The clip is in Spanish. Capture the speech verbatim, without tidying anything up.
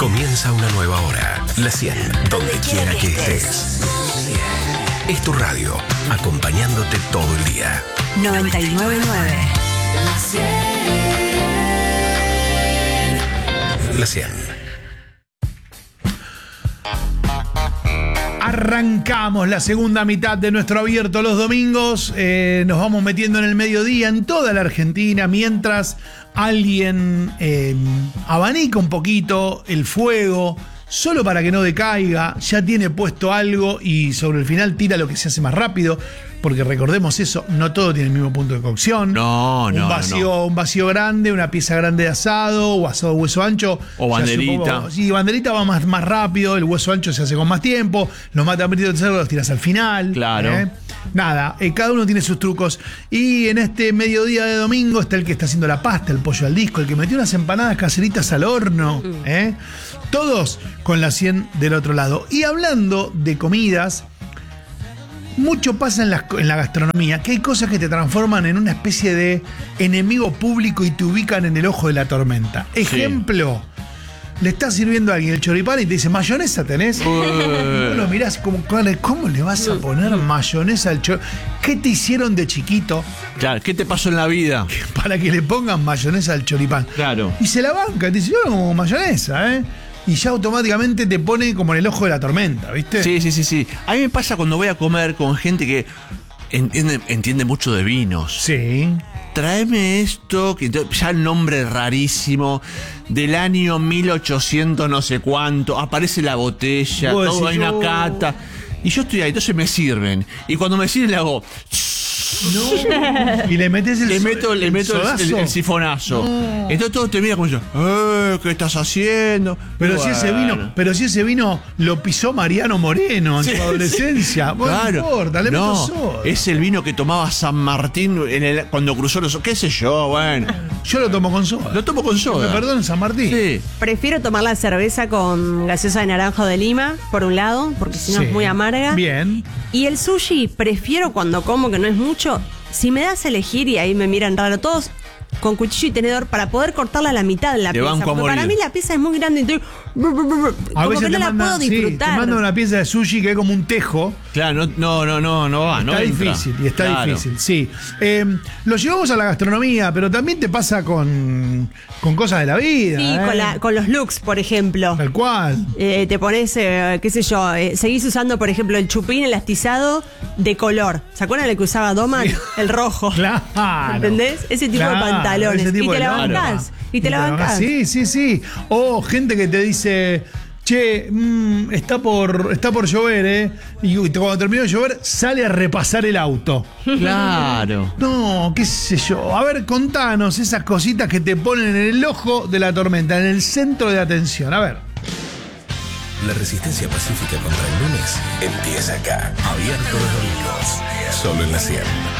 Comienza una nueva hora. La cien, donde quiera que estés. Es tu radio, acompañándote todo el día. noventa y nueve punto nueve. La cien. Arrancamos la segunda mitad de nuestro abierto los domingos. Eh, nos vamos metiendo en el mediodía en toda la Argentina, mientras alguien eh, abanica un poquito el fuego, solo para que no decaiga, ya tiene puesto algo y sobre el final tira lo que se hace más rápido. Porque recordemos eso, no todo tiene el mismo punto de cocción. No, no, un vacío, no. Un vacío grande, una pieza grande de asado, o asado de hueso ancho. O banderita. Sí, banderita va más, más rápido, el hueso ancho se hace con más tiempo, los matambritos de cerdo los tiras al final. Claro. ¿eh? Nada, eh, cada uno tiene sus trucos. Y en este mediodía de domingo está el que está haciendo la pasta, el pollo al disco, el que metió unas empanadas caseritas al horno. ¿eh? Todos con la cien del otro lado. Y hablando de comidas, mucho pasa en la, en la gastronomía, que hay cosas que te transforman en una especie de enemigo público y te ubican en el ojo de la tormenta. Ejemplo, le estás sirviendo a alguien el choripán y te dice, ¿mayonesa tenés? Uh. No lo mirás como, ¿cómo le vas a poner mayonesa al choripán? ¿Qué te hicieron de chiquito? Claro, ¿qué te pasó en la vida? Para que le pongan mayonesa al choripán. Claro. Y se la banca, te dice, yo no como mayonesa, ¿eh? Y ya automáticamente te pone como en el ojo de la tormenta, ¿viste? Sí, sí, sí, sí. A mí me pasa cuando voy a comer con gente que entiende, entiende mucho de vinos. Sí. Tráeme esto, que ya el nombre rarísimo, del año mil ochocientos no sé cuánto, aparece la botella, Vos todo hay decís, una oh. cata. Y yo estoy ahí, entonces me sirven. Y cuando me sirven le hago... No. Y le metes el Le meto, el le meto el, sodazo. el, el sifonazo. No. Entonces todos te miran como yo, eh, ¿qué estás haciendo? Pero bueno. si ese vino, pero si ese vino lo pisó Mariano Moreno en Sí, su adolescencia. sí. Bueno, Claro. no importa, le No, meto soda. es el vino que tomaba San Martín en el, cuando cruzó los... ¿Qué sé yo? Bueno. Yo lo tomo con soda. Lo tomo con soda. Me perdonen, San Martín. Sí. Prefiero tomar la cerveza con gaseosa de naranjo de Lima, por un lado, porque si no Sí. es muy amarga. Bien. Y el sushi, prefiero cuando como, que no es mucho, si me das a elegir, y ahí me miran raro todos, con cuchillo y tenedor para poder cortarla a la mitad de la Te pieza. banco a Porque para morir. mí la pieza es muy grande, entonces, A como veces que no te la mandan, puedo sí, disfrutar. te mandan una pieza de sushi que es como un tejo. Claro, no, no, no, no va, no Está entra. difícil, y está Claro. difícil, sí. Eh, lo llevamos a la gastronomía, pero también te pasa con, con cosas de la vida. Sí, ¿eh? con, la, con los looks, por ejemplo. Tal cual. Eh, te pones, eh, qué sé yo, eh, seguís usando, por ejemplo, el chupín elastizado de color. ¿Se acuerdan el que usaba Doman? Sí. El rojo. Claro. ¿Entendés? Ese tipo Claro, de pantalones. ese tipo y te de la lana. bancás. Y te la bancás. Sí, sí, sí. O gente que te dice, che, mmm, está por está por llover, ¿eh? Y cuando terminó de llover, sale a repasar el auto. Claro. No, qué sé yo. A ver, contanos esas cositas que te ponen en el ojo de la tormenta, en el centro de atención. A ver. La resistencia pacífica contra el lunes empieza acá. Abierto los domingos. Solo en la cien.